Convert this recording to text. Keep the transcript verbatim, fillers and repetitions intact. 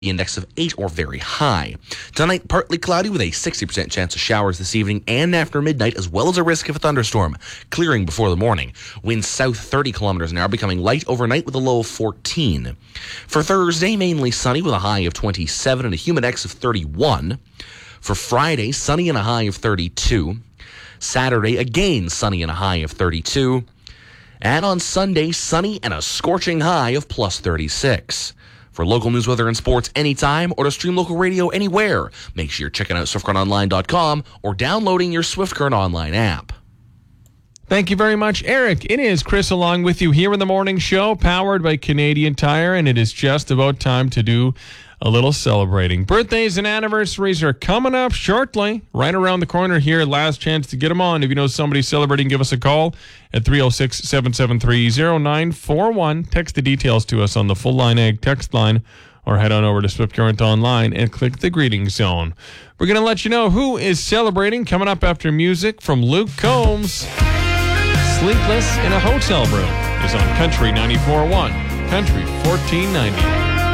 index of eight or very high. Tonight, partly cloudy with a sixty percent chance of showers this evening and after midnight, as well as a risk of a thunderstorm, clearing before the morning. Winds south thirty kilometers an hour, becoming light overnight with a low of fourteen. For Thursday, mainly sunny with a high of twenty-seven and a humid index of thirty-one. For Friday, sunny and a high of thirty-two. Saturday, again sunny and a high of thirty-two. And on Sunday, sunny and a scorching high of plus thirty-six. For local news, weather, and sports anytime, or to stream local radio anywhere, make sure you're checking out swift current online dot com or downloading your Swift Current Online app. Thank you very much, Eric. It is Chris along with you here in the morning show, powered by Canadian Tire, and it is just about time to do a little celebrating. Birthdays and anniversaries are coming up shortly, right around the corner here. Last chance to get them on. If you know somebody celebrating, give us a call at three oh six, seven seven three, oh nine four one. Text the details to us on the Full Line Ag text line, or head on over to Swift Current Online and click the greeting zone. We're going to let you know who is celebrating coming up after music from Luke Combs. Sleepless in a Hotel Room is on Country ninety-four point one, Country fourteen ninety.